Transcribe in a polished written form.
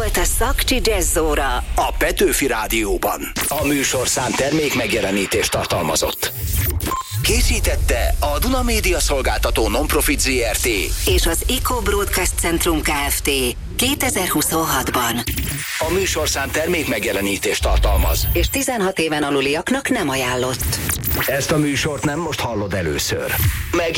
volt a Szakcsi Jazzóra a Petőfi Rádióban. A műsorszám termék megjelenítést tartalmazott. Készítette a Duna Média Szolgáltató Non-Profit Zrt. és az Eco Broadcast Centrum Kft. 2026-ban. A műsorszám termék megjelenítést tartalmaz, és 16 éven aluliaknak nem ajánlott. Ezt a műsort nem most hallod először.